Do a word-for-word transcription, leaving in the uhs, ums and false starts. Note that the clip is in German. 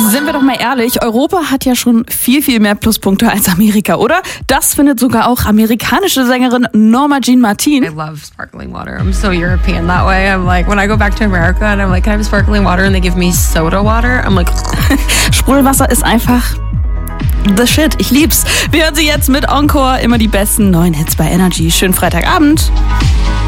Sind wir doch mal ehrlich, Europa hat ja schon viel, viel mehr Pluspunkte als Amerika, oder? Das findet sogar auch amerikanische Sängerin Norma Jean Martin. I love sparkling water. I'm so European that way. I'm like, when I go back to America and I'm like, can I have sparkling water? And they give me soda water. I'm like... Sprudelwasser ist einfach the shit. Ich lieb's. Wir hören sie jetzt mit Encore. Immer die besten neuen Hits bei Energy. Schönen Freitagabend.